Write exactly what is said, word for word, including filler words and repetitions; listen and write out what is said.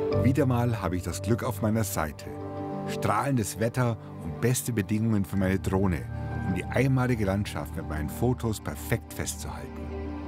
Wieder mal habe ich das Glück auf meiner Seite. Strahlendes Wetter und beste Bedingungen für meine Drohne, um die einmalige Landschaft mit meinen Fotos perfekt festzuhalten.